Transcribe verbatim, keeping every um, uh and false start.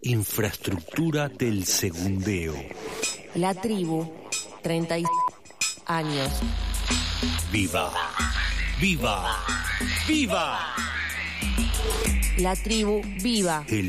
Infraestructura del segundeo. La tribu, treinta y años. ¡Viva! ¡Viva! ¡Viva! La tribu viva. El